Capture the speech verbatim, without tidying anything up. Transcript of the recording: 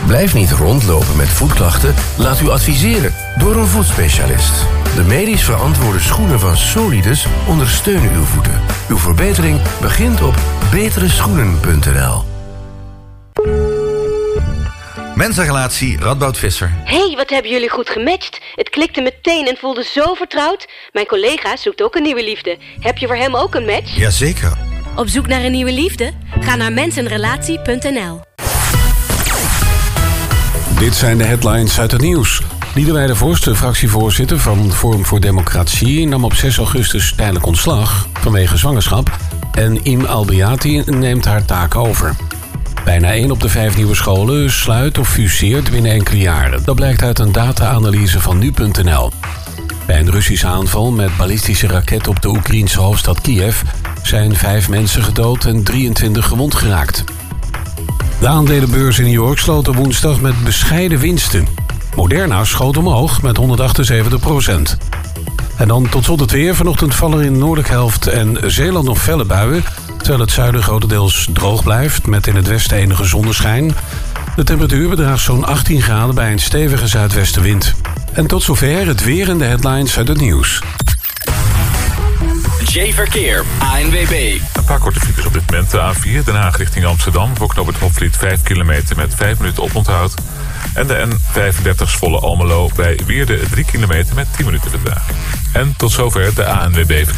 Blijf niet rondlopen met voetklachten. Laat u adviseren door een voetspecialist. De medisch verantwoorde schoenen van Solidus ondersteunen uw voeten. Uw verbetering begint op betere schoenen punt n l. Mensenrelatie, Radboud Visser. Hé, hey, wat hebben jullie goed gematcht. Het klikte meteen en voelde zo vertrouwd. Mijn collega zoekt ook een nieuwe liefde. Heb je voor hem ook een match? Jazeker. Op zoek naar een nieuwe liefde? Ga naar mensenrelatie punt n l. Dit zijn de headlines uit het nieuws. Liederwijde de Vorst, de fractievoorzitter van Forum voor Democratie, nam op zes augustus tijdelijk ontslag vanwege zwangerschap. En Im Albiati neemt haar taak over. Bijna één op de vijf nieuwe scholen sluit of fuseert binnen enkele jaren. Dat blijkt uit een data-analyse van nu punt n l. Bij een Russische aanval met ballistische raketten op de Oekraïense hoofdstad Kiev zijn vijf mensen gedood en drieëntwintig gewond geraakt. De aandelenbeurs in New York sloten woensdag met bescheiden winsten. Moderna schoot omhoog met honderdachtenzeventig procent. En dan tot slot het weer. Vanochtend vallen er in de noordelijke helft en Zeeland nog felle buien, terwijl het zuiden grotendeels droog blijft met in het westen enige zonneschijn. De temperatuur bedraagt zo'n achttien graden bij een stevige zuidwestenwind. En tot zover het weer en de headlines uit het nieuws. J-Verkeer, A N W B. Een paar korte files op dit moment. De A vier, Den Haag richting Amsterdam. Voor knooppunt Hofvliet vijf kilometer met vijf minuten oponthoud. En de N vijfendertig Zwolle Almelo bij Wierde drie kilometer met tien minuten vertraging. En tot zover de A N W B.